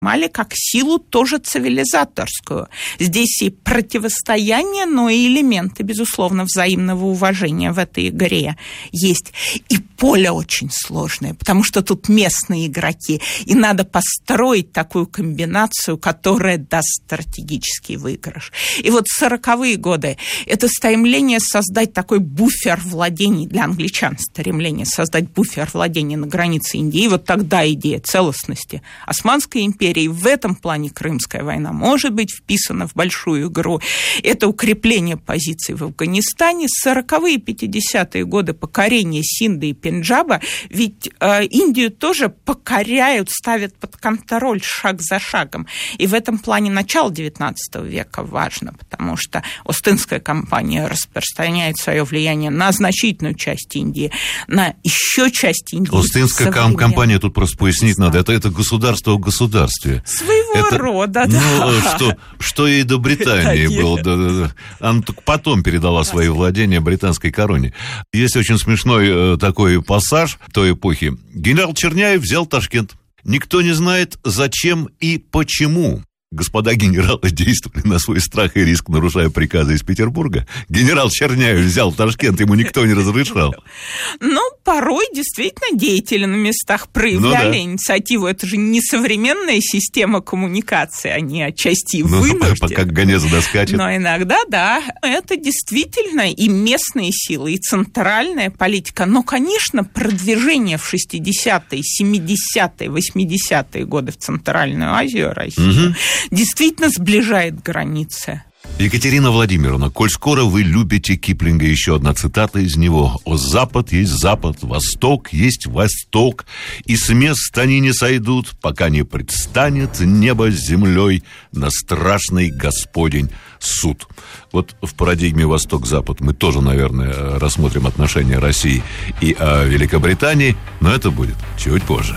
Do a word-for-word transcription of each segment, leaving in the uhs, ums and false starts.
как силу тоже цивилизаторскую. Здесь и противостояние, но и элементы, безусловно, взаимного уважения в этой игре есть. И поле очень сложное, потому что тут местные игроки, и надо построить такую комбинацию, которая даст стратегический выигрыш. И вот сороковые годы – это стремление создать такой буфер владений для англичан, стремление создать буфер владений на границе Индии. И вот тогда идея целостности Османской империи. И в этом плане Крымская война может быть вписана в большую игру. Это укрепление позиций в Афганистане. сороковые и пятидесятые годы покорения Синда и Пенджаба, ведь э, Индию тоже покоряют, ставят под контроль шаг за шагом. И в этом плане начало девятнадцатого века важно, потому что Остинская компания распространяет свое влияние на значительную часть Индии, на еще часть Индии. Остинская современная... компания, тут просто пояснить надо, это, это государство в государстве. Своего это, рода, ну, да. Что, что ей до Британии было. Да, да, да. Она только потом передала свои владения британской короне. Есть очень смешной такой пассаж той эпохи. Генерал Черняев взял Ташкент. Никто не знает, зачем и почему. Господа генералы действовали на свой страх и риск, нарушая приказы из Петербурга. Генерал Черняев взял Ташкент, ему никто не разрешал. Ну, порой действительно деятели на местах проявляли ну, да. инициативу. Это же не современная система коммуникации, они отчасти ну, вынуждены. Пока гонец доскачет. Но иногда, да, это действительно и местные силы, и центральная политика. Но, конечно, продвижение в шестидесятые, семидесятые, восьмидесятые годы в Центральную Азию России угу. действительно сближает границы. Екатерина Владимировна, коль скоро вы любите Киплинга, еще одна цитата из него. «О, Запад есть Запад, Восток есть Восток, и с мест они не сойдут, пока не предстанет небо с землей на страшный Господень суд». Вот в парадигме Восток-Запад мы тоже, наверное, рассмотрим отношения России и э, Великобритании, но это будет чуть позже.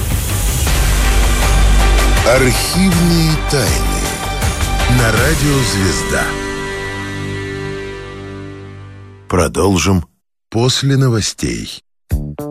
Архивные тайны. На радио «Звезда». Продолжим после новостей.